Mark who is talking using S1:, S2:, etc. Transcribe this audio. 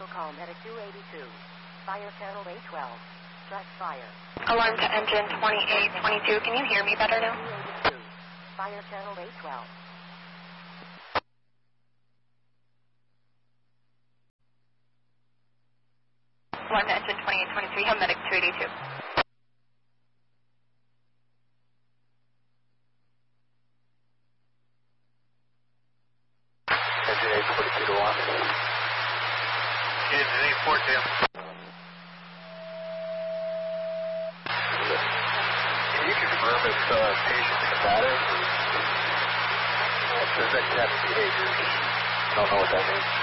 S1: Special call medic 282. Fire channel 812. Track fire.
S2: Alarm to engine 2822. Can you hear me better now?
S1: 282. Fire channel 812.
S2: Alarm to engine 2823. Have medic 282.
S3: Engine 842 to 1. Engine 842. Can you confirm if patient combative? Does that have behaviors? I don't know what that means.